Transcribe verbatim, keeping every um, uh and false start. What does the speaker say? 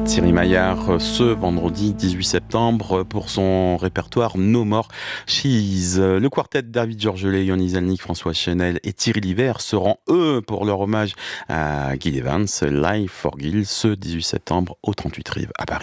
Thierry Maillard ce vendredi dix-huit septembre pour son répertoire No More Cheese. Le quartet David Georgelais, Yannis Zelnick, François Chenel et Thierry Liver seront eux pour leur hommage à Guy Evans, Live for Gil ce dix-huit septembre au trente-huit Rives à Paris.